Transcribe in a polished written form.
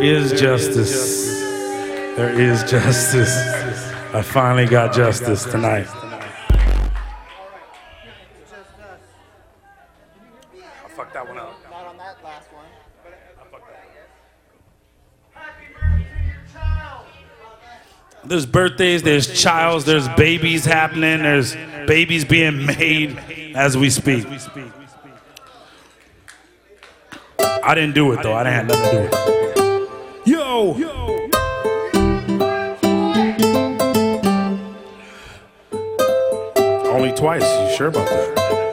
is justice. There is justice. I finally got justice tonight. I fucked that one up. Not on that last one. There's birthdays, there's childs, there's babies happening, there's babies being made as we speak. I didn't do it though, I didn't have nothing to do with it. Yo! Only twice, you sure about that?